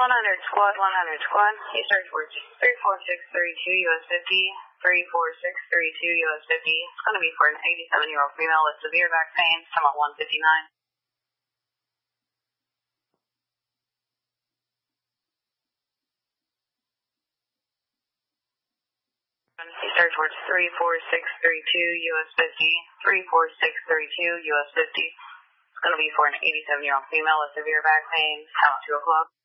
squad, 100 squad. You search for 34632 US 50, 34632 US 50. It's going to be for an 87-year-old female with severe back pain, come at 159. You search for 34632 US 50, 34632 US 50. It's going to be for an 87-year-old female with severe back pain, come at 2 o'clock.